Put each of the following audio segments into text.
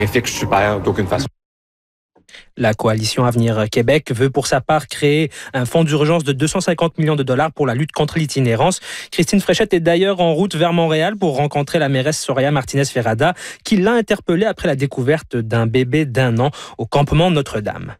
Terrifique, je suis super d'aucune façon. La coalition Avenir Québec veut pour sa part créer un fonds d'urgence de 250 millions de dollars pour la lutte contre l'itinérance. Christine Fréchette est d'ailleurs en route vers Montréal pour rencontrer la mairesse Soraya Martinez-Ferrada qui l'a interpellée après la découverte d'un bébé d'1 an au campement Notre-Dame.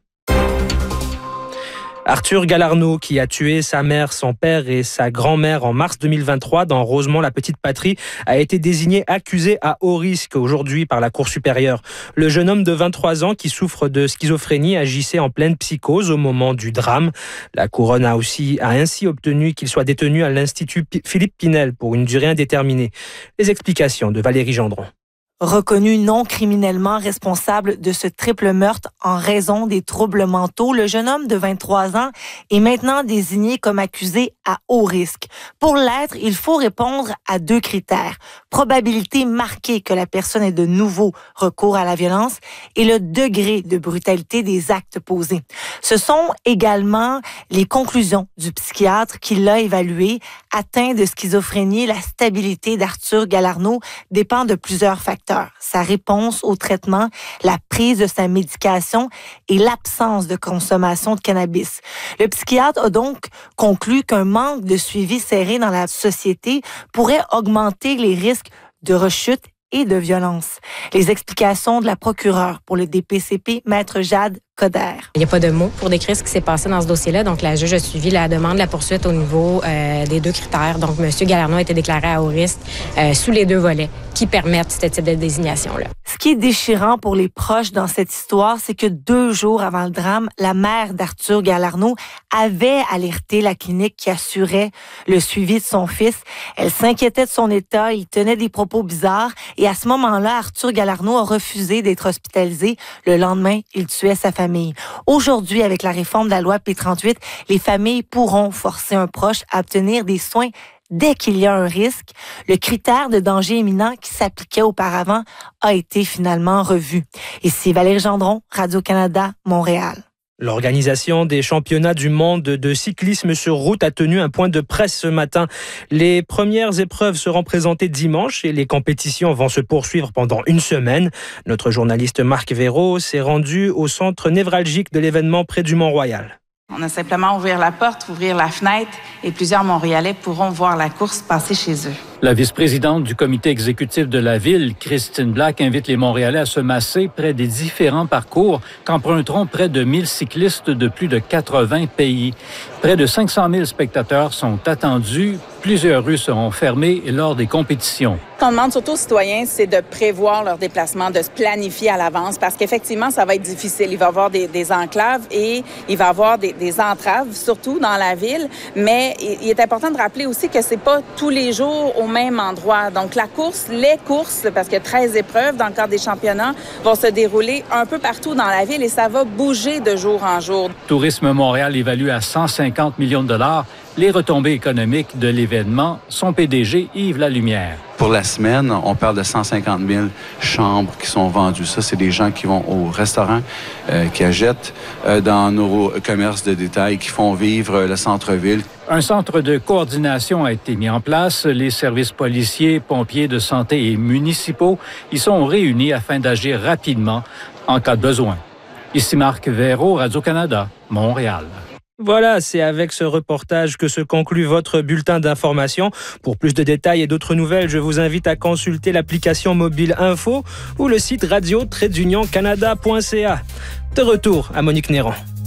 Arthur Galarneau, qui a tué sa mère, son père et sa grand-mère en mars 2023 dans Rosemont-la-Petite-Patrie, a été désigné accusé à haut risque aujourd'hui par la Cour supérieure. Le jeune homme de 23 ans qui souffre de schizophrénie agissait en pleine psychose au moment du drame. La Couronne a ainsi obtenu qu'il soit détenu à l'Institut Philippe Pinel pour une durée indéterminée. Les explications de Valérie Gendron. Reconnu non criminellement responsable de ce triple meurtre en raison des troubles mentaux, le jeune homme de 23 ans est maintenant désigné comme accusé à haut risque. Pour l'être, il faut répondre à 2 critères. Probabilité marquée que la personne ait de nouveau recours à la violence et le degré de brutalité des actes posés. Ce sont également les conclusions du psychiatre qui l'a évalué. Atteint de schizophrénie, la stabilité d'Arthur Galarneau dépend de plusieurs facteurs. Sa réponse au traitement, la prise de sa médication et l'absence de consommation de cannabis. Le psychiatre a donc conclu qu'un manque de suivi serré dans la société pourrait augmenter les risques de rechute et de violence. Les explications de la procureure pour le DPCP, Maître Jade Coder. Il n'y a pas de mots pour décrire ce qui s'est passé dans ce dossier-là. Donc, la juge a suivi la demande de la poursuite au niveau des 2 critères. Donc, M. Galarneau a été déclaré à haut risque sous les 2 volets qui permettent ce type de désignation-là. Ce qui est déchirant pour les proches dans cette histoire, c'est que 2 jours avant le drame, la mère d'Arthur Galarneau avait alerté la clinique qui assurait le suivi de son fils. Elle s'inquiétait de son état, il tenait des propos bizarres et à ce moment-là, Arthur Galarneau a refusé d'être hospitalisé. Le lendemain, il tuait sa famille. Aujourd'hui, avec la réforme de la loi P38, les familles pourront forcer un proche à obtenir des soins dès qu'il y a un risque. Le critère de danger imminent qui s'appliquait auparavant a été finalement revu. Ici Valérie Gendron, Radio-Canada, Montréal. L'organisation des championnats du monde de cyclisme sur route a tenu un point de presse ce matin. Les premières épreuves seront présentées dimanche et les compétitions vont se poursuivre pendant une semaine. Notre journaliste Marc Véraud s'est rendu au centre névralgique de l'événement près du Mont-Royal. On a simplement ouvert la porte, ouvrir la fenêtre et plusieurs Montréalais pourront voir la course passer chez eux. La vice-présidente du comité exécutif de la ville, Christine Black, invite les Montréalais à se masser près des différents parcours qu'emprunteront près de 1000 cyclistes de plus de 80 pays. Près de 500 000 spectateurs sont attendus. Plusieurs rues seront fermées lors des compétitions. Ce qu'on demande surtout aux citoyens, c'est de prévoir leur déplacement, de se planifier à l'avance parce qu'effectivement, ça va être difficile. Il va y avoir des enclaves et il va y avoir des entraves, surtout dans la ville. Mais il est important de rappeler aussi que c'est pas tous les jours au même endroit. Donc, les courses, parce qu'il y a 13 épreuves dans le cadre des championnats, vont se dérouler un peu partout dans la ville et ça va bouger de jour en jour. Tourisme Montréal évalue à 150 millions de dollars les retombées économiques de l'événement. Son PDG, Yves Lalumière. Pour la semaine, on parle de 150 000 chambres qui sont vendues. Ça, c'est des gens qui vont au restaurant, qui achètent dans nos commerces de détail, qui font vivre le centre-ville. Un centre de coordination a été mis en place. Les services policiers, pompiers de santé et municipaux y sont réunis afin d'agir rapidement en cas de besoin. Ici Marc Véraud, Radio-Canada, Montréal. Voilà, c'est avec ce reportage que se conclut votre bulletin d'information. Pour plus de détails et d'autres nouvelles, je vous invite à consulter l'application mobile Info ou le site radio-canada.ca. De retour à Monique Néron.